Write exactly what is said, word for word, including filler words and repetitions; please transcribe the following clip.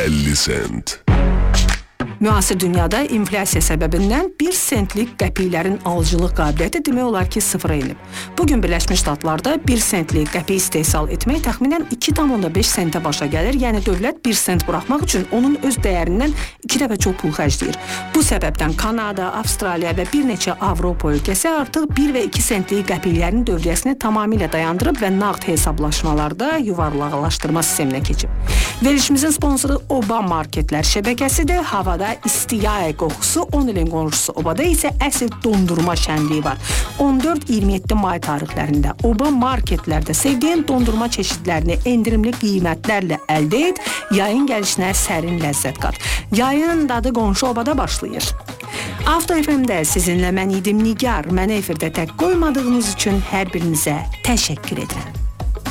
əlli sent. Müasir dünyada inflyasiya səbəbindən bir sentlik qəpiklərin alıcılıq qabiliyyəti demək olar ki, sıfıra enib. Bugün Birləşmiş Ştatlarda bir sentlik qəpik istehsal etmək təxminən iki tam beş sentə başa gəlir. Yəni dövlət bir sent buraxmaq üçün onun öz dəyərindən iki dəfə çox pul xərcləyir. Bu səbəbdən Kanada, Avstraliya və bir neçə Avropa ölkəsi artıq bir və iki sentlik qəpiklərin dövriyyəsini tamamilə dayandırıb və nağd hesablaşmalarda yuvarlaqlaşdırma sisteminə keçib. Verilişimizin sponsoru Oba Marketlər şəbəkəsidir. Havada isti yay qoxusu, on ilin qonşusu Obada isə əsl dondurma şənliyi var. on dörd iyirmi yeddi may tarixlərində Oba Marketlərdə sevdiyin dondurma çeşidlərini endirimli qiymətlərlə əldə et, yayın gəlişinə sərin ləzzət qat. Yayın dadı qonşu Obada başlayır. After F M-də sizinlə mən idim Nigar. Məni efirdə tək qoymadığınız üçün hər birinizə təşəkkür edirəm.